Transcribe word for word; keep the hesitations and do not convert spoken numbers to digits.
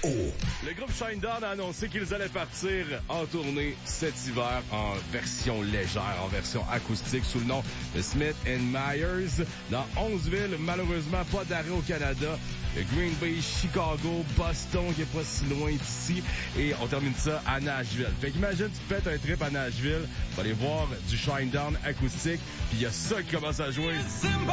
Le groupe Shinedown a annoncé qu'ils allaient partir en tournée cet hiver en version légère, en version acoustique sous le nom de Smith and Myers dans onze villes. Malheureusement, pas d'arrêt au Canada. Green Bay, Chicago, Boston, qui est pas si loin d'ici. Et on termine ça à Nashville. Fait qu'imagine, tu te fais un trip à Nashville, tu vas aller voir du Shinedown acoustique, puis il y a ça qui commence à jouer.